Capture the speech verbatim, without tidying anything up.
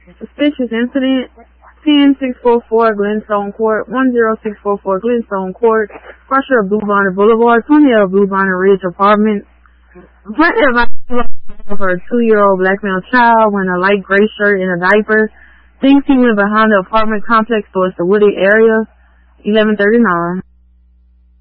Suspicious incident. ten six four four Glenstone Court, one zero six four four Glenstone Court, crusher of Blue Bonnet Boulevard, twenty of Blue Bonnet Ridge Apartments. Plenty of for a two-year-old black male child wearing a light gray shirt and a diaper. Thinks he went behind the apartment complex towards the wooded area. eleven thirty-nine.